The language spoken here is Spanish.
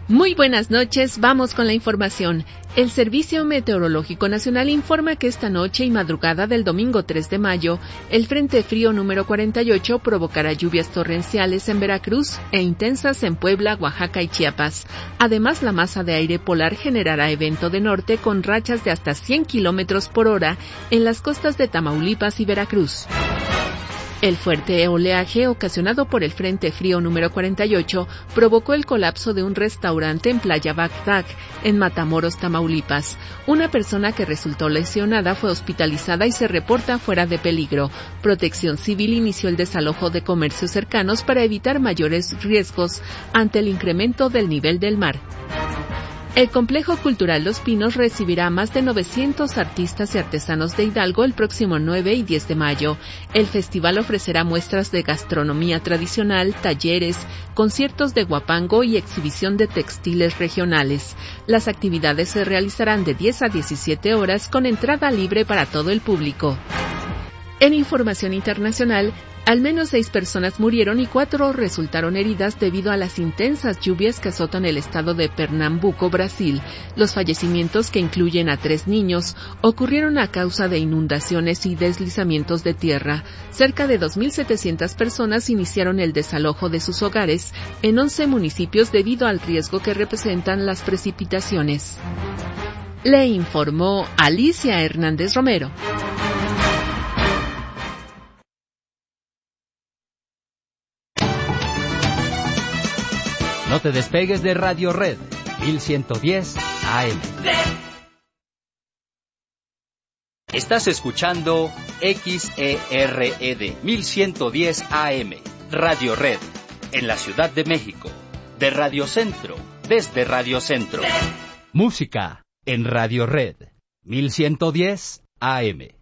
Muy buenas noches, vamos con la información. El Servicio Meteorológico Nacional informa que esta noche y madrugada del domingo 3 de mayo, el Frente Frío número 48 provocará lluvias torrenciales en Veracruz e intensas en Puebla, Oaxaca y Chiapas. Además, la masa de aire polar generará evento de norte con rachas de hasta 100 km por hora en las costas de Tamaulipas y Veracruz. El fuerte oleaje ocasionado por el Frente Frío número 48 provocó el colapso de un restaurante en Playa Bagdad, en Matamoros, Tamaulipas. Una persona que resultó lesionada fue hospitalizada y se reporta fuera de peligro. Protección Civil inició el desalojo de comercios cercanos para evitar mayores riesgos ante el incremento del nivel del mar. El Complejo Cultural Los Pinos recibirá a más de 900 artistas y artesanos de Hidalgo el próximo 9 y 10 de mayo. El festival ofrecerá muestras de gastronomía tradicional, talleres, conciertos de huapango y exhibición de textiles regionales. Las actividades se realizarán de 10 a 17 horas con entrada libre para todo el público. En información internacional, al menos 6 personas murieron y 4 resultaron heridas debido a las intensas lluvias que azotan el estado de Pernambuco, Brasil. Los fallecimientos, que incluyen a 3 niños, ocurrieron a causa de inundaciones y deslizamientos de tierra. Cerca de 2.700 personas iniciaron el desalojo de sus hogares en 11 municipios debido al riesgo que representan las precipitaciones. Le informó Alicia Hernández Romero. No te despegues de Radio Red, 1110 AM. Estás escuchando XERED 1110 AM, Radio Red, en la Ciudad de México. De Radio Centro, desde Radio Centro. Música en Radio Red, 1110 AM.